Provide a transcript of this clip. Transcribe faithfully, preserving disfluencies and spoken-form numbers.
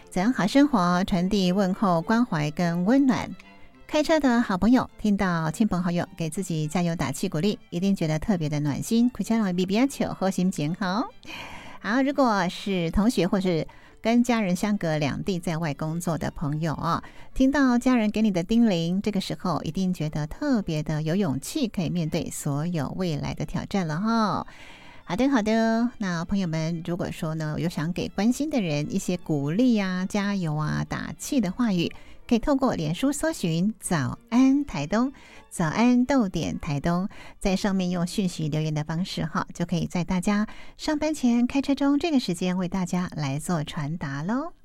怎样好生活，传递问候、关怀跟温暖。开车的好朋友听到亲朋好友给自己加油打气鼓励，一定觉得特别的暖心。回家了比比亚球和心情好。好，如果是同学或是跟家人相隔两地在外工作的朋友啊，听到家人给你的叮咛，这个时候一定觉得特别的有勇气，可以面对所有未来的挑战了哈。好的好的，那朋友们如果说呢有想给关心的人一些鼓励啊、加油啊、打气的话语，可以透过脸书搜寻早安台东，早安逗点台东，在上面用讯息留言的方式哈，就可以在大家上班前开车中这个时间为大家来做传达咯。